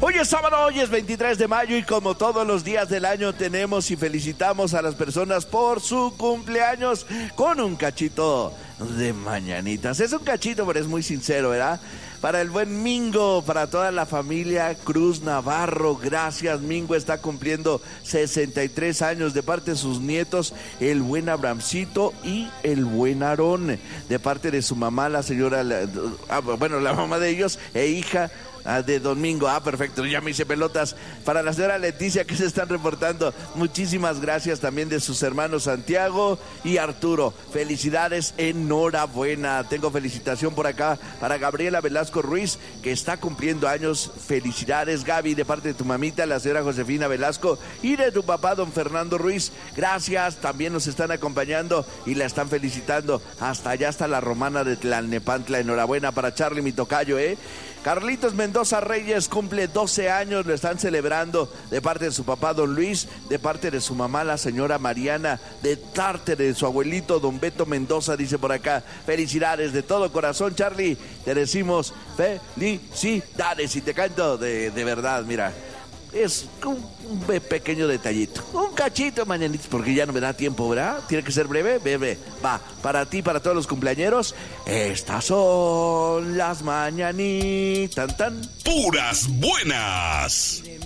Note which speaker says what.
Speaker 1: Hoy es sábado, hoy es 23 de mayo y como todos los días del año tenemos y felicitamos a las personas por su cumpleaños con un cachito de mañanitas. Es un cachito, pero es muy sincero, ¿verdad? Para el buen Mingo, para toda la familia Cruz Navarro, gracias. Mingo está cumpliendo 63 años de parte de sus nietos, el buen Abramcito y el buen Aarón. De parte de su mamá, la señora, la mamá de ellos e hija de Domingo. Perfecto, ya me hice pelotas. Para la señora Leticia que se están reportando, muchísimas gracias. También de sus hermanos Santiago y Arturo, felicidades, enhorabuena. Tengo felicitación por acá para Gabriela Velasco Ruiz, que está cumpliendo años. Felicidades, Gaby, de parte de tu mamita, la señora Josefina Velasco, y de tu papá, don Fernando Ruiz. Gracias, también nos están acompañando y la están felicitando. Hasta allá está la romana de Tlalnepantla. Enhorabuena para Charlie, mi tocayo, Carlitos Mendoza Reyes cumple 12 años, lo están celebrando de parte de su papá, don Luis, de parte de su mamá, la señora Mariana, de parte de su abuelito, don Beto Mendoza, dice por acá. Felicidades de todo corazón, Charlie, te decimos felicidades y te canto de verdad, mira. Es un pequeño detallito, un cachito, mañanitas, porque ya no me da tiempo, ¿verdad? Tiene que ser breve, va, para ti, para todos los cumpleañeros, estas son las mañanitas, tan.
Speaker 2: Puras buenas.